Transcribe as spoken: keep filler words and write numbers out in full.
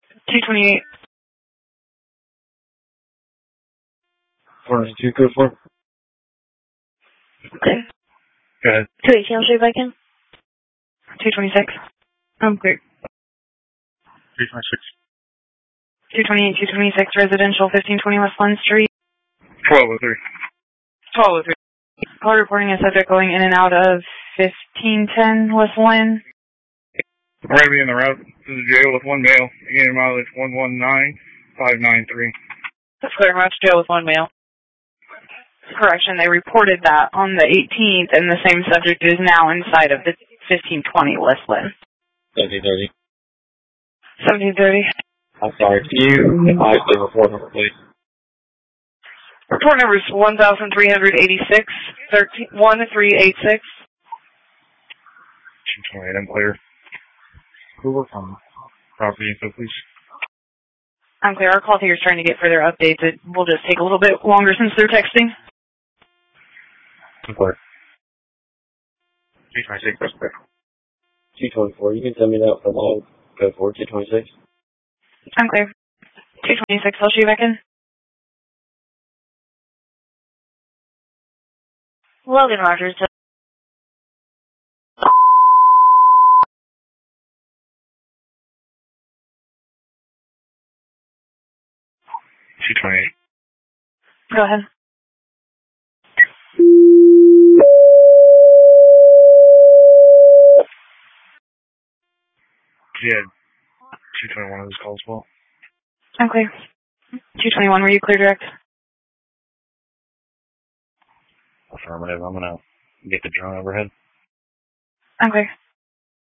two twenty-eight. four ninety-two, code four. Okay. Go ahead. two eighteen, I'll show you back in. two twenty-six. I'm clear. three twenty-six. two twenty-eight, two twenty-six, residential, fifteen twenty West Lund Street. twelve oh three. twelve oh three. Call reporting a subject going in and out of fifteen ten West Lynn. We're going to be in the route to the jail with one male. Again, mileage one one nine five nine three. That's clear. Route to jail with one male. Correction, they reported that on the eighteenth, and the same subject is now inside of the fifteen twenty West Lynn. seventeen thirty. seventeen thirty. I'm sorry. Can you advise the report number, please? Report number is one thousand three hundred eighty-six, one three eight six. two twenty-eight, I'm clear. Who works on property info, please? I'm clear. Our call here is trying to get further updates. It will just take a little bit longer since they're texting. I'm clear. two twenty-six, that's clear. two twenty-four, you can send me that for log. Code four, two twenty-six. I'm clear. two twenty-six, I'll show you back in. Logan Rogers. two twenty-eight. Go ahead. Yeah, two twenty-one of those calls as well. I'm clear. two twenty-one, were you clear direct? Affirmative. I'm going to get the drone overhead. I'm clear.